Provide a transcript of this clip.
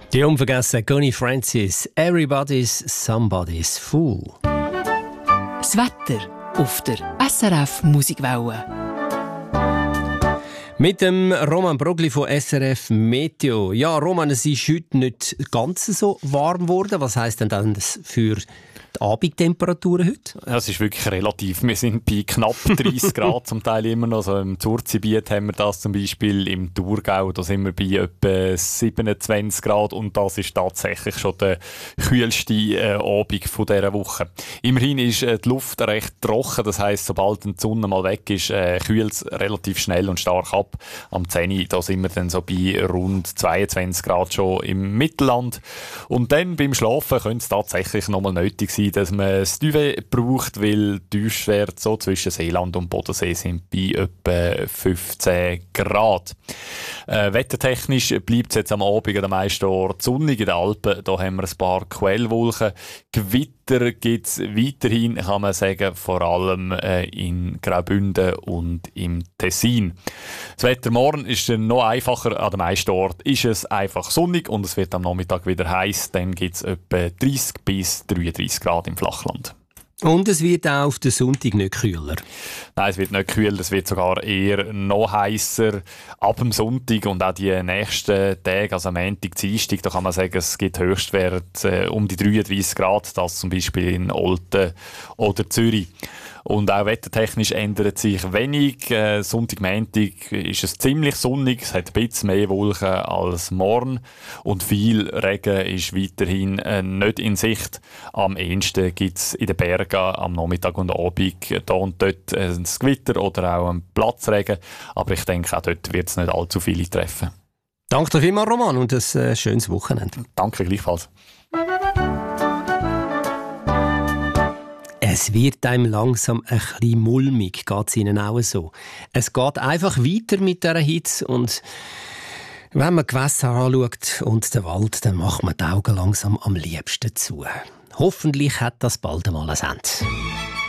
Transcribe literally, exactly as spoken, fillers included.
Die unvergessene Connie Francis, «Everybody's Somebody's Fool». Das Wetter auf der S R F Musikwelle. Mit dem Roman Brogli von S R F Meteo. Ja, Roman, es ist heute nicht ganz so warm geworden. Was heisst denn das für die Abendtemperaturen heute? Ja, es ist wirklich relativ. Wir sind bei knapp dreißig Grad zum Teil immer noch. Also im Zurzigebiet haben wir das zum Beispiel, im Thurgau, da sind wir bei etwa siebenundzwanzig Grad und das ist tatsächlich schon der kühlste äh, Abend von dieser Woche. Immerhin ist äh, die Luft recht trocken, das heisst, sobald die Sonne mal weg ist, äh, kühlt es relativ schnell und stark ab. Am zehn Uhr, da sind wir dann so bei rund zweiundzwanzig Grad schon im Mittelland. Und dann beim Schlafen könnte es tatsächlich nochmal nötig sein, dass man das Duvet braucht, weil die Tiefstwerte so zwischen Seeland und Bodensee sind bei etwa fünfzehn Grad. Äh, wettertechnisch bleibt es jetzt am Abend an den meisten Orten sonnig. In den Alpen da haben wir ein paar Quellwolken. Gewitter gibt es weiterhin, kann man sagen, vor allem äh, in Graubünden und im Tessin. Das Wetter morgen ist dann noch einfacher. An den meisten Orten ist es einfach sonnig und es wird am Nachmittag wieder heiß. Dann gibt es etwa dreißig bis dreiunddreißig Grad im Flachland. Und es wird auch auf den Sonntag nicht kühler. Nein, es wird nicht kühler, es wird sogar eher noch heißer ab dem Sonntag und auch die nächsten Tage, also am Montag, Dienstag, da kann man sagen, es gibt Höchstwert äh, um die dreiunddreißig Grad, das zum Beispiel in Olten oder Zürich. Und auch wettertechnisch ändert sich wenig. Äh, Sonntag, Montag ist es ziemlich sonnig, es hat ein bisschen mehr Wolken als morgen und viel Regen ist weiterhin äh, nicht in Sicht. Am ehesten gibt es in den Bergen am Nachmittag und Abend da und dort äh, ein Gewitter oder auch einen Platzregen, aber ich denke, auch dort wird es nicht allzu viele treffen. Danke dir vielmals, Roman, und ein äh, schönes Wochenende. Danke, gleichfalls. Es wird einem langsam ein bisschen mulmig, geht es Ihnen auch so. Es geht einfach weiter mit dieser Hitze und wenn man Gewässer anschaut und den Wald, dann macht man die Augen langsam am liebsten zu. Hoffentlich hat das bald einmal ein Ende.